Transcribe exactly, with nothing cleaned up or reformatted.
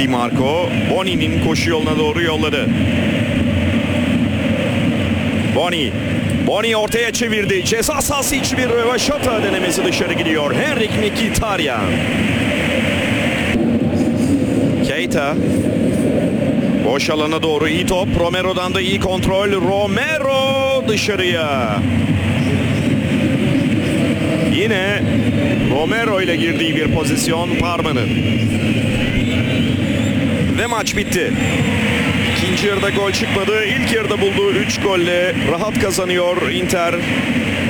Di Marco, Boni'nin koşu yoluna doğru yolladı. Boni. Boni ortaya çevirdi. Ceza sahası içi bir rövaşata denemesi dışarı gidiyor. Henrik Mkhitaryan. Keita. Boş alana doğru iyi top. Romero'dan da iyi kontrol. Romero dışarıya. Yine Romero ile girdiği bir pozisyon Parma'nın. Ve maç bitti. İkinci yarıda gol çıkmadı. İlk yarıda bulduğu üç golle rahat kazanıyor Inter.